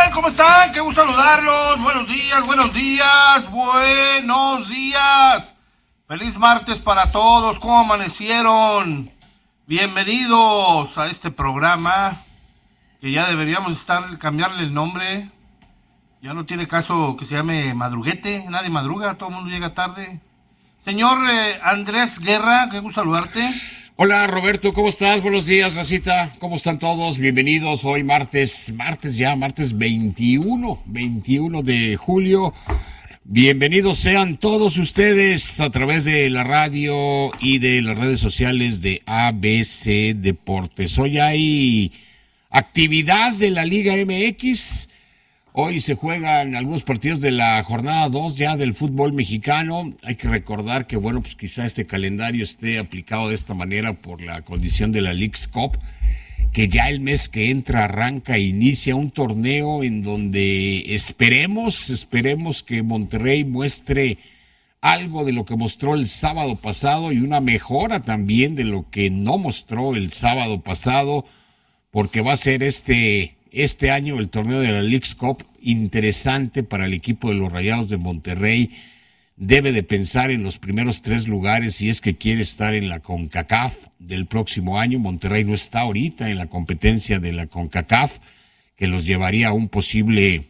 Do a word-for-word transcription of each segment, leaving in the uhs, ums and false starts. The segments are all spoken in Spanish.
tal? ¿Cómo están? Qué gusto saludarlos. Buenos días, buenos días, buenos días. Feliz martes para todos. ¿Cómo amanecieron? Bienvenidos a este programa que ya deberíamos estar cambiarle el nombre. Ya no tiene caso que se llame Madruguete. Nadie madruga, todo el mundo llega tarde. Señor eh, Andrés Guerra, qué gusto saludarte. Hola Roberto, ¿cómo estás? Buenos días, racita. ¿Cómo están todos? Bienvenidos hoy martes, martes ya, martes veintiuno, veintiuno de julio. Bienvenidos sean todos ustedes a través de la radio y de las redes sociales de A B C Deportes. Hoy hay actividad de la Liga M X. Hoy se juegan algunos partidos de la jornada dos ya del fútbol mexicano. Hay que recordar que, bueno, pues quizá este calendario esté aplicado de esta manera por la condición de la Leagues Cup, que ya el mes que entra arranca e inicia un torneo en donde esperemos, esperemos que Monterrey muestre algo de lo que mostró el sábado pasado y una mejora también de lo que no mostró el sábado pasado, porque va a ser este... Este año el torneo de la Leagues Cup interesante para el equipo de los Rayados de Monterrey. Debe de pensar en los primeros tres lugares si es que quiere estar en la CONCACAF del próximo año. Monterrey no está ahorita en la competencia de la CONCACAF, que los llevaría a un posible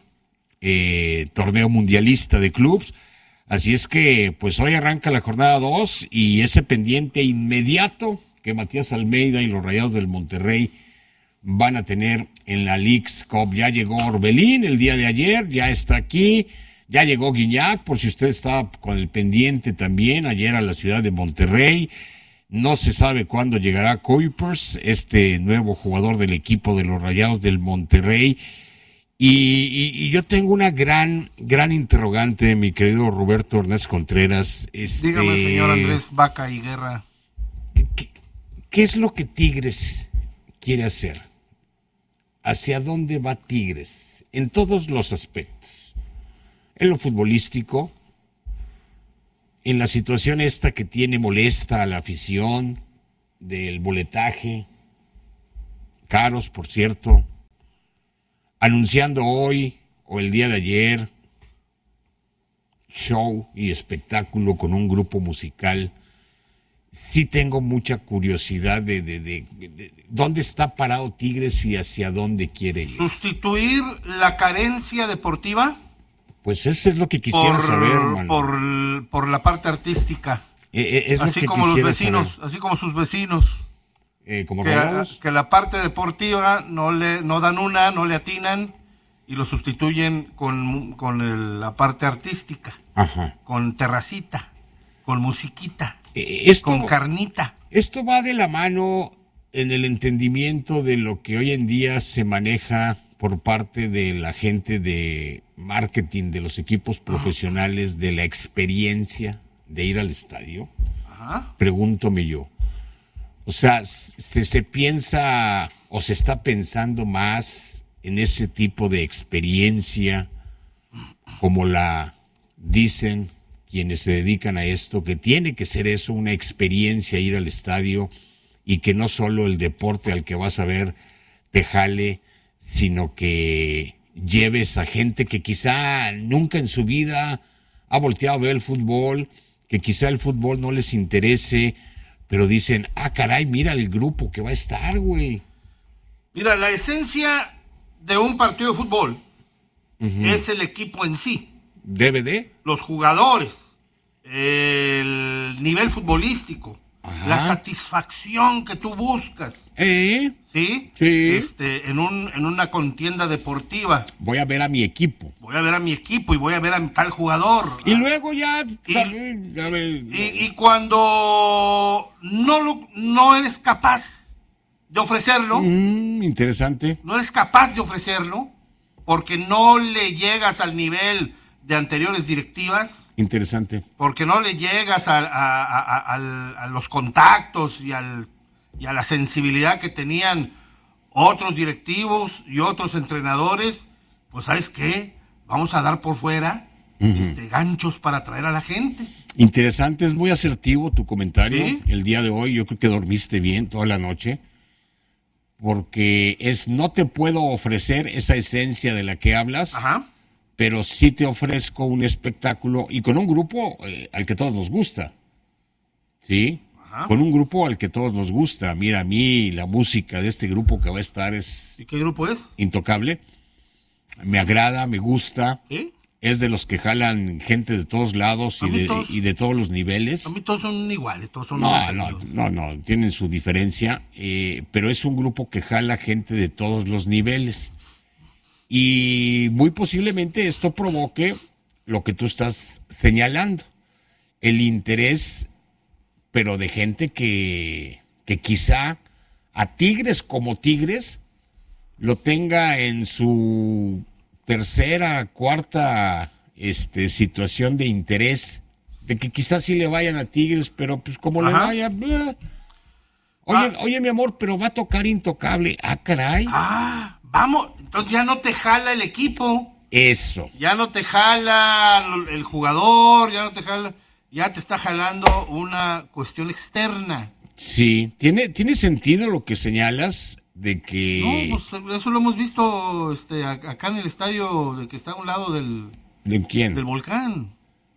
eh, torneo mundialista de clubes. Así es que pues hoy arranca la jornada dos y ese pendiente inmediato que Matías Almeida y los Rayados del Monterrey van a tener en la Leagues Cup. Ya llegó Orbelín el día de ayer, ya está aquí, ya llegó Guiñac, por si usted estaba con el pendiente también, ayer a la ciudad de Monterrey. No se sabe cuándo llegará Kuipers, este nuevo jugador del equipo de los Rayados del Monterrey. Y, y, y yo tengo una gran, gran interrogante, mi querido Roberto Hernández Contreras. Este, Dígame, señor Andrés Vaca y Guerra. ¿Qué, qué es lo que Tigres quiere hacer? ¿Hacia dónde va Tigres? En todos los aspectos. En lo futbolístico, en la situación esta que tiene molesta a la afición, del boletaje, caros, por cierto, anunciando hoy o el día de ayer, show y espectáculo con un grupo musical. Sí tengo mucha curiosidad de, de, de, de, de dónde está parado Tigres y hacia dónde quiere ir. ¿Sustituir la carencia deportiva? Pues eso es lo que quisiera por, saber, mano. Por, por la parte artística. Eh, eh, es así lo que como los vecinos, saber. Así como sus vecinos. Eh, como que, robados. que la parte deportiva no le no dan una, no le atinan y lo sustituyen con, con el, la parte artística. Ajá. Con terracita, con musiquita. Esto, con carnita. Esto va de la mano en el entendimiento de lo que hoy en día se maneja por parte de la gente de marketing de los equipos profesionales, de la experiencia de ir al estadio. Ajá. Pregúntome yo. O sea, se, se piensa o se está pensando más en ese tipo de experiencia como la dicen quienes se dedican a esto, que tiene que ser eso, una experiencia ir al estadio y que no solo el deporte al que vas a ver te jale, sino que lleves a gente que quizá nunca en su vida ha volteado a ver el fútbol, que quizá el fútbol no les interese, pero dicen, ah, caray, mira el grupo que va a estar, güey. Mira, la esencia de un partido de fútbol uh-huh. es el equipo en sí. ¿D V D? Los jugadores, el nivel futbolístico, ajá, la satisfacción que tú buscas. ¿Eh? ¿Sí? Sí. Este, en, un, en una contienda deportiva. Voy a ver a mi equipo. Voy a ver a mi equipo y voy a ver a tal jugador. Y luego ya... Y, sale, ya ve, y, y cuando no, lo, no eres capaz de ofrecerlo... Mm, interesante. No eres capaz de ofrecerlo porque no le llegas al nivel de anteriores directivas. Interesante. Porque no le llegas a, a, a, a, a los contactos y, al, y a la sensibilidad que tenían otros directivos y otros entrenadores. Pues, ¿sabes qué? Vamos a dar por fuera uh-huh. este, ganchos para atraer a la gente. Interesante, es muy asertivo tu comentario. ¿Sí? El día de hoy yo creo que dormiste bien toda la noche. porque es no te puedo ofrecer esa esencia de la que hablas, Ajá. pero sí te ofrezco un espectáculo y con un grupo eh, al que todos nos gusta. ¿Sí? Ajá. Con un grupo al que todos nos gusta. Mira, a mí la música de este grupo que va a estar es ¿Y qué grupo es? intocable. Me agrada, me gusta. ¿Sí? Es de los que jalan gente de todos lados A y mí de, todos- y de todos los niveles. A mí todos son iguales, todos son... No, norteños. no, no, no, tienen su diferencia, eh, pero es un grupo que jala gente de todos los niveles. Y muy posiblemente esto provoque lo que tú estás señalando, el interés, pero de gente que, que quizá a Tigres como Tigres lo tenga en su tercera, cuarta este, situación de interés, de que quizás sí le vayan a Tigres, pero pues como le Ajá. vaya, bla. Oye, Ah. oye, mi amor, pero va a tocar Intocable. Ah, caray. Ah, vamos. Entonces ya no te jala el equipo. Eso. Ya no te jala el jugador, ya no te jala... Ya te está jalando una cuestión externa. Sí, tiene, tiene sentido lo que señalas de que... No, pues eso lo hemos visto este, a- acá en el estadio de que está a un lado del, ¿De quién? del volcán.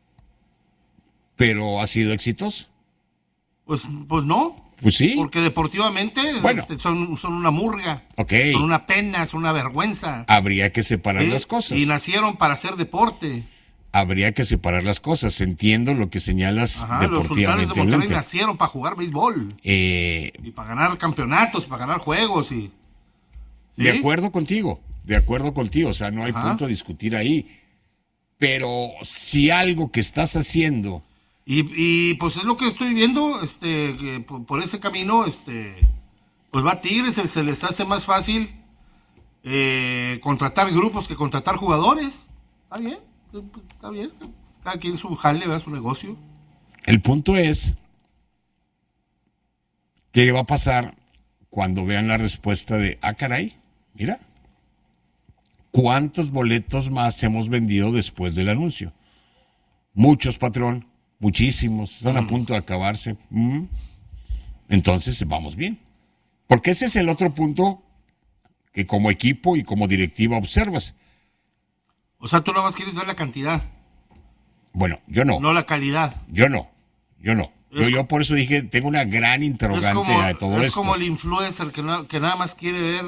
Pero ha sido exitoso. Pues, pues no, Pues sí. porque deportivamente Bueno. este, son, son una murga, Ok. son una pena, son una vergüenza. Habría que separar ¿sí? las cosas. Y nacieron para hacer deporte. Habría que separar las cosas. Entiendo lo que señalas Ajá, los sultanes de deportivamente Monterrey hablando. nacieron para jugar béisbol Eh, y para ganar campeonatos, para ganar juegos y... De ¿sí? acuerdo contigo, de acuerdo contigo, o sea, no hay Ajá. punto a discutir ahí. Pero si algo que estás haciendo, Y, y pues es lo que estoy viendo, este, que por, por ese camino, este, pues va Tigres, se, se les hace más fácil eh, contratar grupos que contratar jugadores. Está bien, está bien. Cada quien su jale, ¿verdad? Su negocio. el punto es, ¿qué va a pasar cuando vean la respuesta de, ah, caray, mira, ¿cuántos boletos más hemos vendido después del anuncio? Muchos, patrón, muchísimos, están a punto de acabarse. Mm. Entonces, vamos bien. Porque ese es el otro punto que como equipo y como directiva observas. O sea, tú nada más quieres ver la cantidad, Bueno, yo no, no la calidad. yo no, yo no. Yo, Es- yo por eso dije, tengo una gran Es interrogante como, a todo es esto. como el influencer que, na- que nada más quiere ver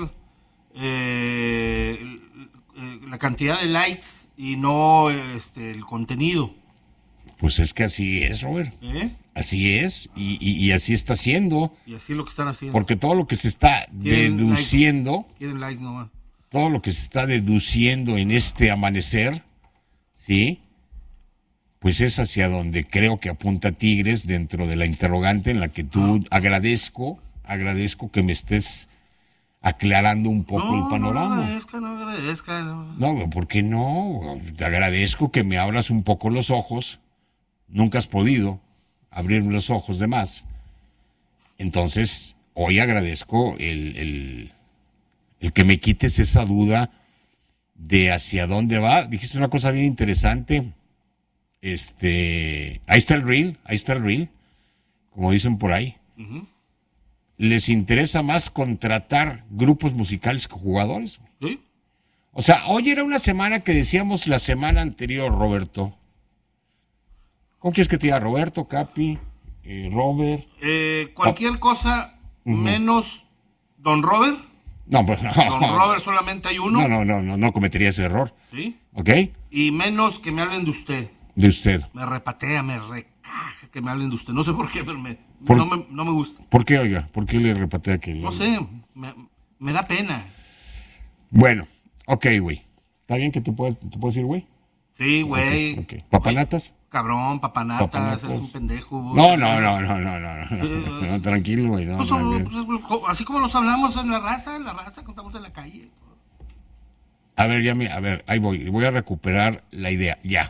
eh, el- el- la cantidad de likes y no este, el contenido. Pues es que así es, Robert. ¿eh? Así es, y, y- y así está siendo, Y así es lo que están haciendo. porque todo lo que se está Quieren deduciendo, Quieren likes nomás. todo lo que se está deduciendo en este amanecer, ¿sí? Pues es hacia donde creo que apunta Tigres dentro de la interrogante en la que tú agradezco, agradezco que me estés aclarando un poco No, el panorama. no agradezca, no agradezca. No. No, ¿por qué no? Te agradezco que me abras un poco los ojos. Nunca has podido abrirme los ojos de más. Entonces, hoy agradezco el, el, el que me quites esa duda de hacia dónde va. Dijiste una cosa bien interesante. Este, ahí está el reel, ahí está el reel, como dicen por ahí. Ujú. Les interesa más contratar grupos musicales que jugadores. ¿Sí? O sea, hoy era una semana que decíamos la semana anterior, Roberto. ¿Cómo quieres que te diga Roberto, Capi, eh, Robert? Eh, cualquier cosa menos Don Robert. No, pues no. Don Robert solamente hay uno. No, no, no, no, no cometería ese error. ¿Sí? ¿Ok? Y menos que me hablen de usted. De usted. Me repatea, me recaja que me hablen de usted. No sé por qué, pero me, Por- no, me, no me gusta. ¿Por qué, oiga? ¿Por qué le repatea que No sé, me, me da pena. Bueno, ok, güey. ¿Está bien que te puedas te puedo decir, güey? Sí, güey. Ok. ¿Papanatas? Cabrón, papanatas, Papanatas. eres un pendejo. No, no, no, no, no, no, no, no, no, tranquilo, güey. No, Pues, no, pues, bien. pues, así como nos hablamos en la raza, en la raza, cuando estamos en la calle. A ver, ya me, a ver, ahí voy, voy a recuperar la idea, ya.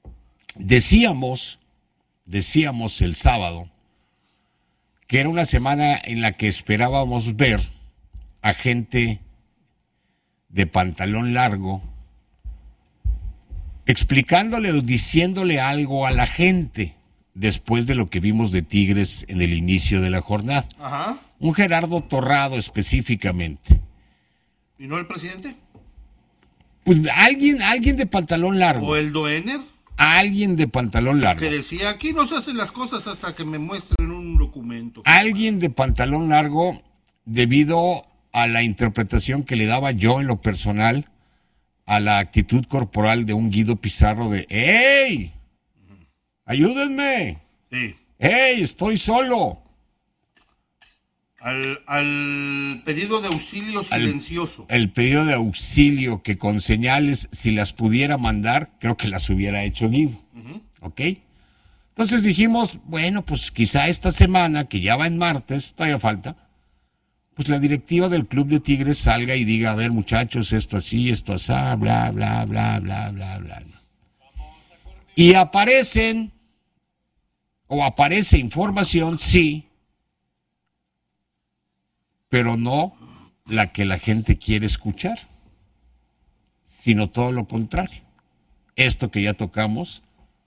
Decíamos, decíamos el sábado, que era una semana en la que esperábamos ver a gente de pantalón largo explicándole o diciéndole algo a la gente después de lo que vimos de Tigres en el inicio de la jornada. Ajá. un Gerardo Torrado específicamente. ¿Y no el presidente? Pues alguien, alguien de pantalón largo. ¿O el Doener? Alguien de pantalón largo. Que decía, aquí no se hacen las cosas hasta que me muestren un documento. Alguien de pantalón largo, debido a la interpretación que le daba yo en lo personal a la actitud corporal de un Guido Pizarro de ¡Ey! ¡Ayúdenme! Sí. ¡Ey! ¡Estoy solo! Al, al pedido de auxilio silencioso. Al, el pedido de auxilio que con señales, si las pudiera mandar, creo que las hubiera hecho Guido. Uh-huh. ¿Ok? Entonces dijimos, bueno, pues quizá esta semana, que ya va en martes, todavía falta, pues la directiva del Club de Tigres salga y diga, a ver, muchachos, esto así, esto así, bla, bla, bla, bla, bla, bla. Y aparecen, o aparece información, sí, pero no la que la gente quiere escuchar, sino todo lo contrario. Esto que ya tocamos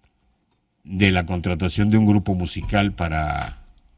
de la contratación de un grupo musical para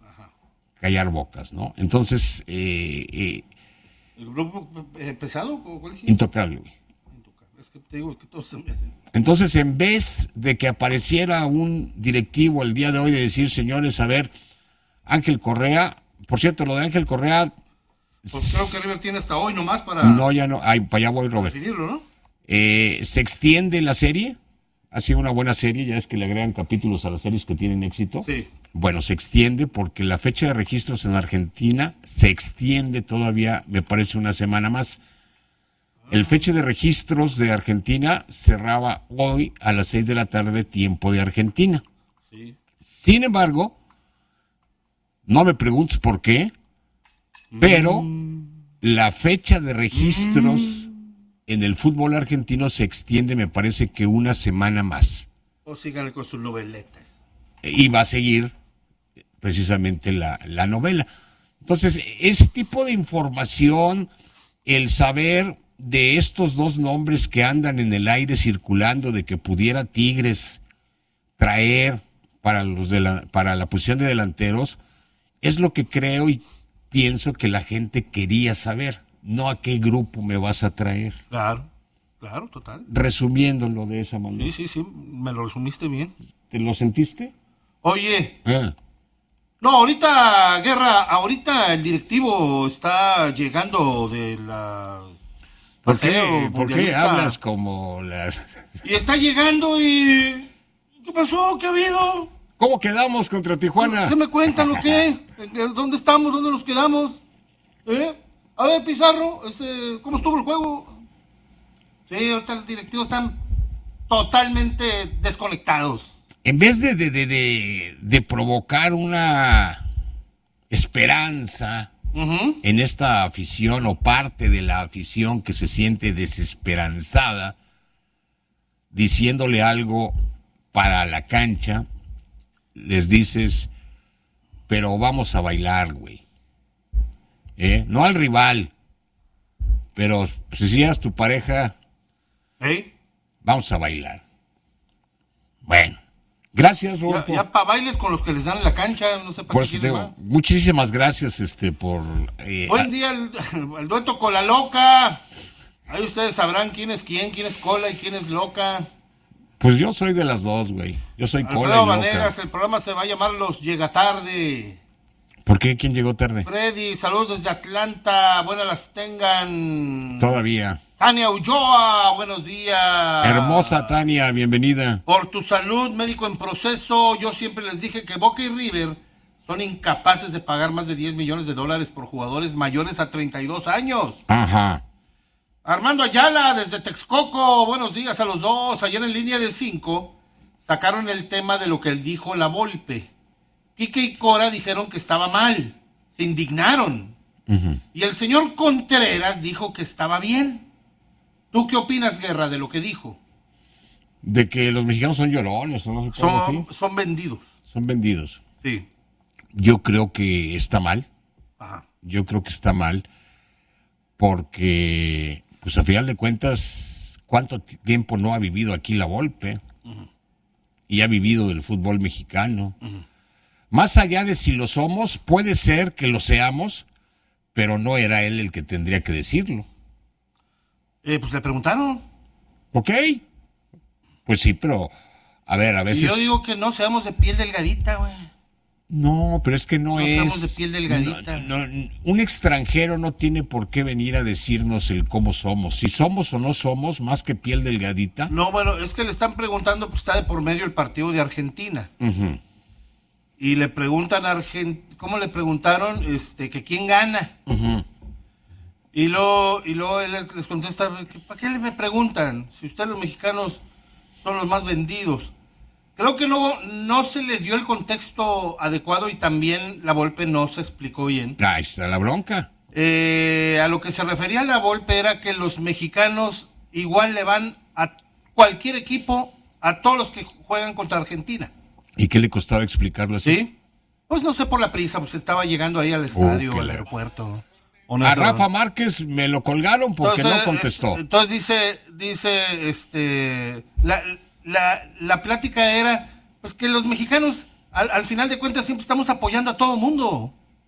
callar bocas, ¿no? Entonces, eh, eh, ¿el grupo eh, pesado? ¿Cuál dijiste? Intocable, güey. Intocable. Es que te digo que todos se me hacen. Entonces, en vez de que apareciera un directivo el día de hoy de decir, señores, a ver, Ángel Correa, por cierto, lo de Ángel Correa... Pues creo que River tiene hasta hoy nomás para... No, ya no, ay, para allá voy, Robert. Definirlo, ¿no? Eh, se extiende la serie, ha sido una buena serie, ya es que le agregan capítulos a las series que tienen éxito. Sí. Bueno, se extiende porque la fecha de registros en Argentina se extiende todavía, me parece, una semana más. El fecha de registros de Argentina cerraba hoy a las seis de la tarde, tiempo de Argentina. Sí. Sin embargo, no me preguntes por qué, pero mm. la fecha de registros mm. en el fútbol argentino se extiende, me parece que una semana más. O síganle con sus noveletas. Y va a seguir precisamente la, la novela. Entonces, ese tipo de información, el saber de estos dos nombres que andan en el aire circulando, de que pudiera Tigres traer para, los de la, para la posición de delanteros, es lo que creo y pienso que la gente quería saber, no a qué grupo me vas a traer. Claro, claro, total. Resumiéndolo de esa manera. Sí, sí, sí, me lo resumiste bien. ¿Te lo sentiste? Oye, ah. no, ahorita, Guerra, ahorita el directivo está llegando de la... ¿Por qué, ¿por qué hablas como las...? Y está llegando y... ¿Qué pasó? ¿Qué ha habido? ¿Cómo quedamos contra Tijuana? ¿Qué me cuentan o qué? ¿Dónde estamos? ¿Dónde nos quedamos? ¿Eh? A ver, Pizarro, este, ¿cómo estuvo el juego? Sí, ahorita los directivos están totalmente desconectados. En vez de, de, de, de, de provocar una esperanza uh-huh. en esta afición o parte de la afición que se siente desesperanzada, diciéndole algo para la cancha, les dices, pero vamos a bailar, güey. ¿Eh? No al rival, pero si seas tu pareja, ¿eh? Vamos a bailar. Bueno, gracias, Roberto. Ya, ya para bailes con los que les dan en la cancha, no sé para por qué digo, más. Muchísimas gracias este, por... Eh, Buen día, el, el dueto con la loca. Ahí ustedes sabrán quién es quién, quién es cola y quién es loca. Pues yo soy de las dos, güey. Yo soy Alfredo cola y loca. Vanegas, el programa se va a llamar Los Llega Tarde. ¿Por qué? ¿Quién llegó tarde? Freddy, saludos desde Atlanta. Buenas las tengan. Todavía. Tania Ulloa, buenos días. Hermosa Tania, bienvenida. Por tu salud, médico en proceso. Yo siempre les dije que Boca y River son incapaces de pagar más de diez millones de dólares por jugadores mayores a treinta y dos años. Ajá. Armando Ayala, desde Texcoco, buenos días a los dos. Ayer en línea de cinco sacaron el tema de lo que él dijo la Volpe. Quique y Cora dijeron que estaba mal, se indignaron. Uh-huh. Y el señor Contreras dijo que estaba bien. ¿Tú qué opinas, Guerra, de lo que dijo? De que los mexicanos son llorones, ¿o no se puede son, decir? Son vendidos. Son vendidos. Sí. Yo creo que está mal. Ajá. Yo creo que está mal porque... Pues a final de cuentas, ¿cuánto tiempo no ha vivido aquí la Volpe? Uh-huh. Y ha vivido del fútbol mexicano. Uh-huh. más allá de si lo somos, puede ser que lo seamos, pero no era él el que tendría que decirlo. Eh, pues le preguntaron. ¿Ok? Pues sí, pero, a ver, a veces... Y yo digo que no seamos de piel delgadita, güey. No, pero es que no, no es... seamos de piel delgadita. No, no, un extranjero no tiene por qué venir a decirnos el cómo somos. Si somos o no somos, más que piel delgadita. No, bueno, es que le están preguntando, pues está de por medio el partido de Argentina. Uh-huh. Y le preguntan a Argentina, ¿cómo le preguntaron? Este, que quién gana. Uh-huh. Y luego, y luego él les contesta, ¿para qué me preguntan? Si ustedes los mexicanos son los más vendidos. Creo que no, no se le dio el contexto adecuado y también la Volpe no se explicó bien. Ahí está la bronca. Eh, a lo que se refería la Volpe era que los mexicanos igual le van a cualquier equipo, a todos los que juegan contra Argentina. ¿Y qué le costaba explicarlo así? ¿Sí? Pues no sé por la prisa, pues estaba llegando ahí al estadio, Oh, al le... aeropuerto. No, a Rafa Márquez me lo colgaron porque entonces, no contestó. Es, entonces dice, dice, este, la, la, la plática era, pues que los mexicanos, al, al final de cuentas, siempre estamos apoyando a todo el mundo.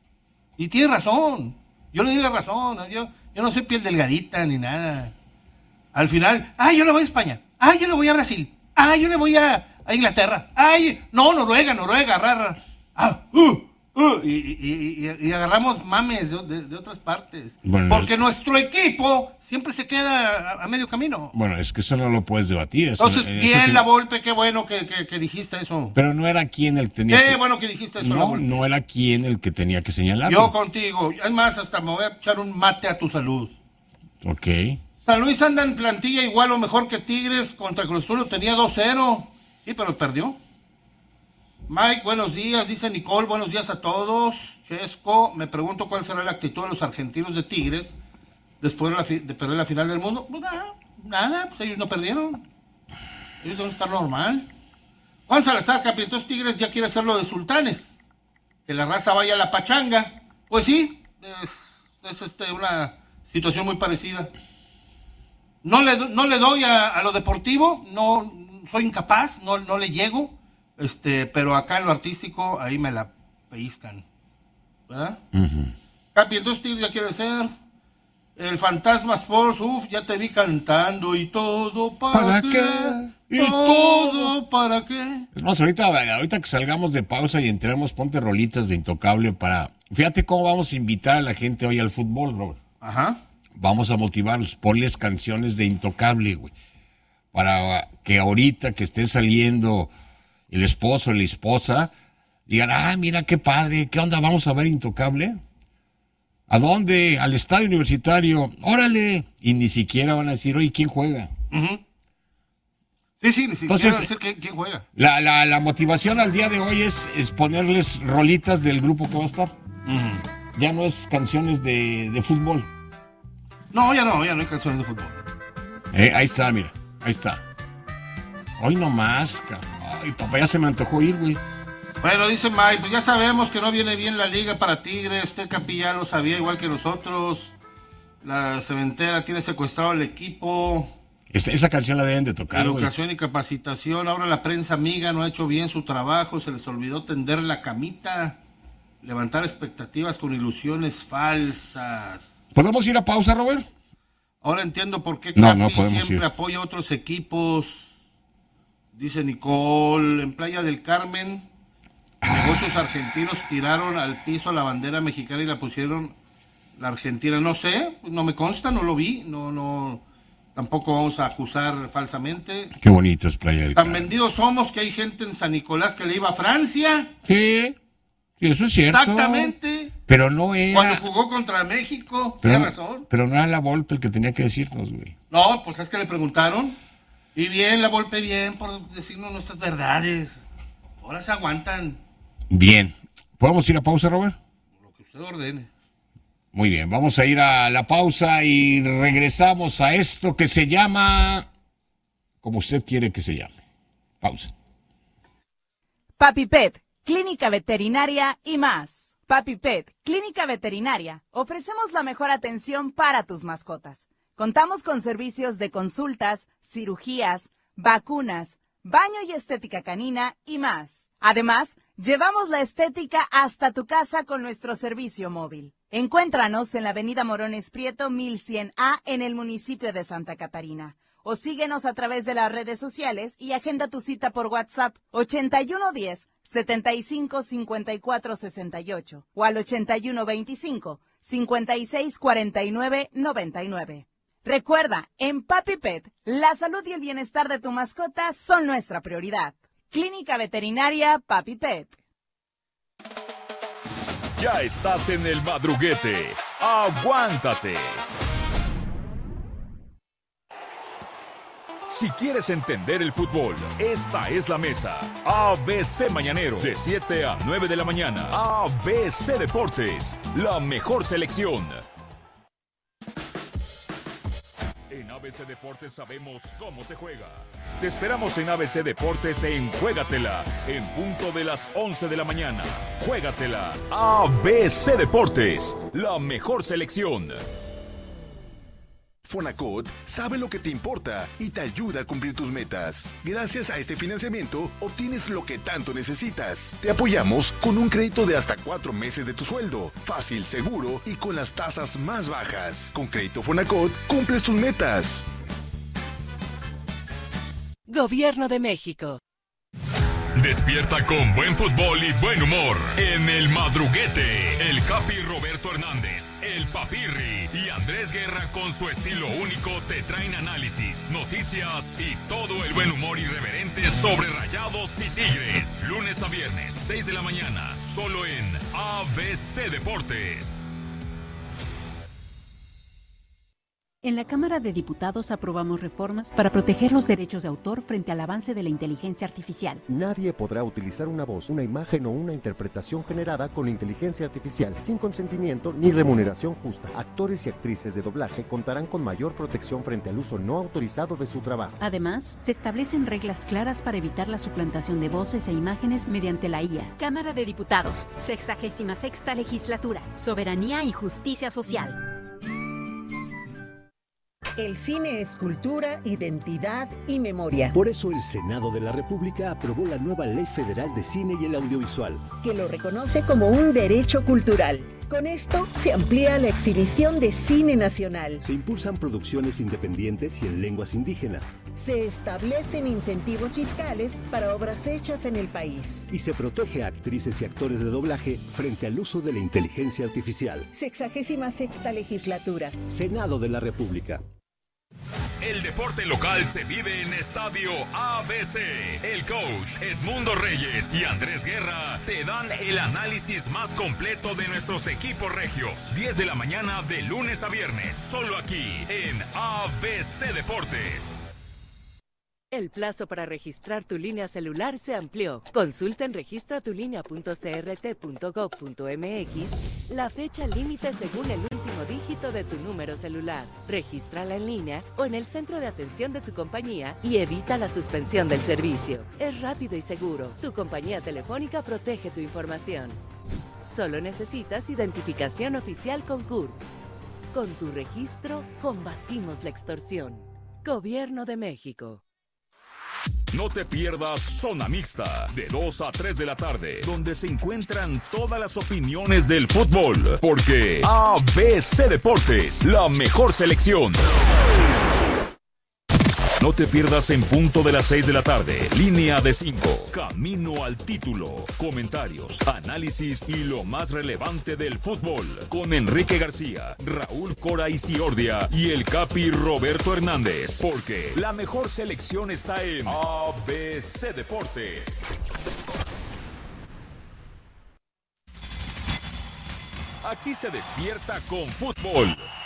Y tiene razón. Yo le di la razón. Yo, yo no soy piel delgadita ni nada. Al final, ah, yo le voy a España. Ah, yo le voy a Brasil. Ah, yo le voy a, a Inglaterra. Ay, no, Noruega, Noruega, rara. Ah, uh. Uh, y, y, y, y agarramos mames de, de, de otras partes. Bueno, porque es... nuestro equipo siempre se queda a, a medio camino. Bueno, es que eso no lo puedes debatir. Eso, Entonces, eso bien que... la Volpe, qué bueno que, que, que dijiste eso. Pero no era quien el que tenía Qué que... bueno que dijiste eso. No, no era quien el que tenía que señalar. Yo contigo. Es más, hasta me voy a echar un mate a tu salud. Ok. San Luis anda en plantilla igual o mejor que Tigres. Contra Cruz Azul tenía dos cero. Sí, pero perdió. Mike, buenos días, dice Nicole, buenos días a todos. Chesco, me pregunto cuál será la actitud de los argentinos de Tigres después de, la fi- de perder la final del mundo. Pues nada, nada, pues ellos no perdieron. Ellos deben estar normal. Juan Salazar, capitán Tigres ya quiere hacerlo de sultanes. Que la raza vaya a la pachanga. Pues sí, es, es este, una situación muy parecida. No le, no le doy a, a lo deportivo, no soy incapaz, no, no le llego. Este, pero acá en lo artístico, ahí me la pellizcan, ¿verdad? Uh-huh. Capi, entonces Tigres ya quiere ser el Fantasma Sports, uff, ya te vi cantando y todo, ¿para, ¿Para qué? qué? ¿Y todo, todo para qué? Es más, ahorita, ahorita que salgamos de pausa y entremos, ponte rolitas de Intocable para... Fíjate cómo vamos a invitar a la gente hoy al fútbol, Robert. Ajá. Vamos a motivarlos, ponles canciones de Intocable, güey, para que ahorita que esté saliendo... el esposo o la esposa, digan, ah, mira qué padre, ¿qué onda? ¿Vamos a ver Intocable? ¿A dónde? Al estadio universitario, órale, y ni siquiera van a decir, oye, ¿quién juega? Uh-huh. Sí, sí, ni siquiera Entonces, van a decir quién, quién juega. La, la, la motivación al día de hoy es, es ponerles rolitas del grupo que va a estar. Uh-huh. Ya no es canciones de, de fútbol. No, ya no, ya no hay canciones de fútbol. Eh, ahí está, mira, ahí está. Hoy no más, cabrón. Ay, papá, ya se me antojó ir, güey. Bueno, dice Mike, pues ya sabemos que no viene bien la liga para Tigres. Usted, Capi, ya lo sabía, igual que nosotros. La cementera tiene secuestrado al equipo. Esta, esa canción la deben de tocar, Educación güey. y capacitación. Ahora la prensa amiga no ha hecho bien su trabajo. Se les olvidó tender la camita. Levantar expectativas con ilusiones falsas. ¿Podemos ir a pausa, Robert? Ahora entiendo por qué no, Capi no siempre ir. apoya a otros equipos. Dice Nicole, en Playa del Carmen, ah. negocios argentinos tiraron al piso la bandera mexicana y la pusieron la argentina. No sé, no me consta, no lo vi, no, no, tampoco vamos a acusar falsamente. Qué bonito es Playa del Tan Carmen. vendidos somos que hay gente en San Nicolás que le iba a Francia. Sí, sí, eso es cierto. Exactamente. Pero no era... Cuando jugó contra México, pero, tiene razón. Pero no era la Volpe el que tenía que decirnos, güey. No, pues es que le preguntaron. Y bien, la Volpe, bien, por decirnos nuestras verdades. Ahora se aguantan. Bien. ¿Podemos ir a pausa, Robert? Lo que usted ordene. Muy bien, vamos a ir a la pausa y regresamos a esto que se llama... como usted quiere que se llame. Pausa. Papi Pet, Clínica Veterinaria y más. Papi Pet, Clínica Veterinaria. Ofrecemos la mejor atención para tus mascotas. Contamos con servicios de consultas, cirugías, vacunas, baño y estética canina y más. Además, llevamos la estética hasta tu casa con nuestro servicio móvil. Encuéntranos en la avenida Morones Prieto mil cien A en el municipio de Santa Catarina. O síguenos a través de las redes sociales y agenda tu cita por WhatsApp ochenta y uno diez, setenta y cinco, cincuenta y cuatro sesenta y ocho o al ochenta y uno veinticinco, cincuenta y seis cuarenta y nueve noventa y nueve. Recuerda, en Papi Pet, la salud y el bienestar de tu mascota son nuestra prioridad. Clínica Veterinaria Papi Pet. Ya estás en el madruguete. ¡Aguántate! Si quieres entender el fútbol, esta es la mesa. A B C Mañanero, de siete a nueve de la mañana. A B C Deportes, la mejor selección. En A B C Deportes sabemos cómo se juega. Te esperamos en A B C Deportes en Juégatela, en punto de las once de la mañana. Juégatela. A B C Deportes, la mejor selección. Fonacot sabe lo que te importa y te ayuda a cumplir tus metas. Gracias a este financiamiento, obtienes lo que tanto necesitas. Te apoyamos con un crédito de hasta cuatro meses de tu sueldo. Fácil, seguro y con las tasas más bajas. Con Crédito Fonacot, cumples tus metas. Gobierno de México. Despierta con buen fútbol y buen humor. En el madruguete, el Capi Roberto Hernández, el Papirri y Andrés Guerra con su estilo único te traen análisis, noticias y todo el buen humor irreverente sobre Rayados y Tigres. Lunes a viernes, seis de la mañana, solo en A B C Deportes. En la Cámara de Diputados aprobamos reformas para proteger los derechos de autor frente al avance de la inteligencia artificial. Nadie podrá utilizar una voz, una imagen o una interpretación generada con inteligencia artificial sin consentimiento ni remuneración justa. Actores y actrices de doblaje contarán con mayor protección frente al uso no autorizado de su trabajo. Además, se establecen reglas claras para evitar la suplantación de voces e imágenes mediante la I A. Cámara de Diputados, sexagésima sexta legislatura, soberanía y justicia social. El cine es cultura, identidad y memoria. Por eso el Senado de la República aprobó la nueva Ley Federal de Cine y el Audiovisual, que lo reconoce como un derecho cultural. Con esto se amplía la exhibición de cine nacional. Se impulsan producciones independientes y en lenguas indígenas. Se establecen incentivos fiscales para obras hechas en el país. Y se protege a actrices y actores de doblaje frente al uso de la inteligencia artificial. Sexagésima sexta legislatura. Senado de la República. El deporte local se vive en Estadio A B C. El coach Edmundo Reyes y Andrés Guerra te dan el análisis más completo de nuestros equipos regios. diez de la mañana de lunes a viernes, solo aquí en A B C Deportes. El plazo para registrar tu línea celular se amplió. Consulta en registra tu línea punto c r t punto gov punto m x la fecha límite según el último dígito de tu número celular. Regístrala en línea o en el centro de atención de tu compañía y evita la suspensión del servicio. Es rápido y seguro. Tu compañía telefónica protege tu información. Solo necesitas identificación oficial con C U R. Con tu registro, combatimos la extorsión. Gobierno de México. No te pierdas Zona Mixta, de dos a tres de la tarde, donde se encuentran todas las opiniones del fútbol, porque A B C Deportes, la mejor selección. No te pierdas en punto de las seis de la tarde, línea de cinco, camino al título, comentarios, análisis y lo más relevante del fútbol, con Enrique García, Raúl Cora Isiordia y el Capi Roberto Hernández, porque la mejor selección está en A B C Deportes. Aquí se despierta con fútbol.